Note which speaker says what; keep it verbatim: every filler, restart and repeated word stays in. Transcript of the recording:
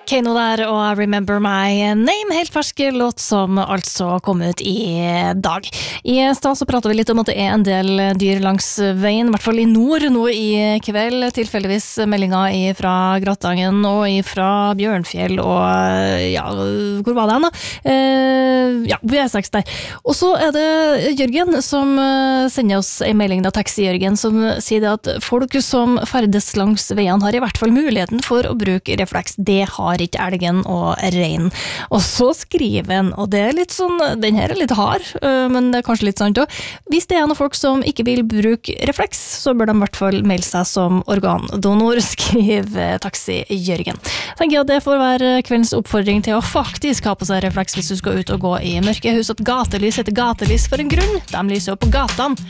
Speaker 1: Kano der, og I Remember My Name, helt fersk låt som altså kom ut i dag. I stad så pratet vi litt om at det er en del dyr langs veien, i hvert fall i nord nå i kveld, tilfeldigvis meldinger fra Gratangen og fra Bjørnfjell og ja, hvor var det han da? Eh, ja, B seks der. Og så er det Jørgen som sender oss en melding da, Taxi-Jørgen, som sier det at folk som ferdes langs veien har i hvert fall muligheten for å bruke refleks. Det har ikke elgen og reinen. Og så skriver han, og det er litt sånn, den her er litt hard, men det er kanskje litt sant også. Hvis det er noen folk som ikke vil bruke refleks, så bør de i hvert fall melde seg som organdonor, skriver Taxi-Jørgen. Tenker jeg at det får være kveldens oppfordring til å faktisk ha på seg refleks hvis du skal ut og gå i mørke hus, at gatelys heter gatelys for en grunn. De lyser jo på gatene.